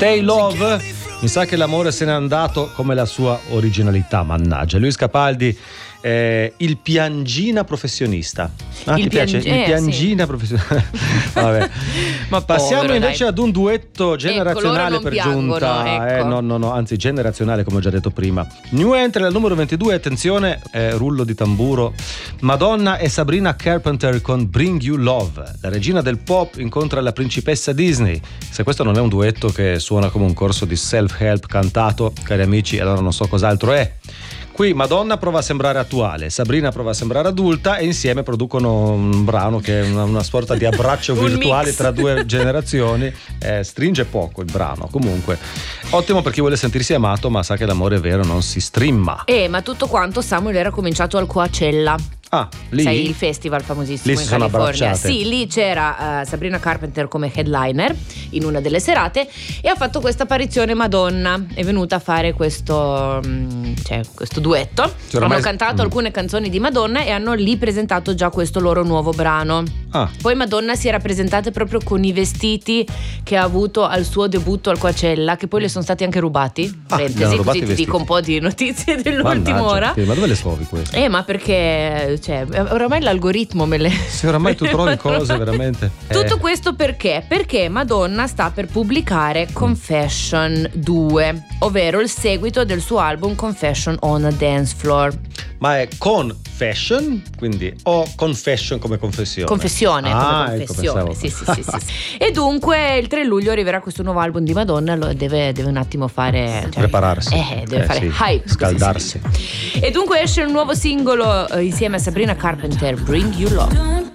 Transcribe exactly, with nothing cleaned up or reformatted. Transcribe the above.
Stay Love, mi sa che l'amore se n'è andato come la sua originalità, mannaggia. Luis Capaldi, eh, il piangina professionista. Ah, il ti piace? piangi- Il eh, piangina sì. professionista. Vabbè. Ma Passiamo povero, invece dai. ad un duetto generazionale non per piangono, giunta. ecco. Eh, no, no, no, anzi generazionale, come ho già detto prima. New entry al numero ventidue, attenzione, eh, rullo di tamburo. Madonna e Sabrina Carpenter con Bring You Love. La regina del pop incontra la principessa Disney. Se questo non è un duetto che suona come un corso di self-help cantato, cari amici, allora non so cos'altro è. Qui Madonna prova a sembrare attuale, Sabrina prova a sembrare adulta e insieme producono un brano che è una, una sorta di abbraccio Un virtuale mix. tra due generazioni. Eh, stringe poco il brano, comunque ottimo per chi vuole sentirsi amato, ma sa che l'amore vero non si strimma. Eh, ma tutto quanto Samuel era cominciato al Coachella. Ah, lì? Sai, il festival famosissimo Lì si in sono California. abbracciate. Sì, lì c'era uh, Sabrina Carpenter come headliner in una delle serate e ha fatto questa apparizione Madonna. È venuta a fare questo, um, cioè, questo duetto. Cioè, hanno ormai- cantato mm. alcune canzoni di Madonna e hanno lì presentato già questo loro nuovo brano. Ah, Poi Madonna si era presentata proprio con i vestiti che ha avuto al suo debutto al Coachella, che poi le sono stati anche rubati. Ah, le Parentesi, hanno rubati così i ti vestiti. dico un po' di notizie dell'ultima mannaggia, ora. ma dove le trovi queste? Eh, ma perché, cioè, oramai l'algoritmo me le... Se oramai tu trovi cose veramente. Tutto Eh, questo perché? Perché Madonna sta per pubblicare Confession due, ovvero il seguito del suo album Confession on a Dance Floor. ma è confession, quindi o confession come confessione? Confessione, Ah, come ecco, confessione, pensavo- sì, sì, sì, sì, sì. E dunque il tre luglio arriverà questo nuovo album di Madonna, lo deve, deve un attimo fare, cioè, Prepararsi. eh, deve Eh, fare sì, hype, così scaldarsi. si dice. E dunque esce il nuovo singolo eh, insieme a Sabrina Carpenter, Bring You Love.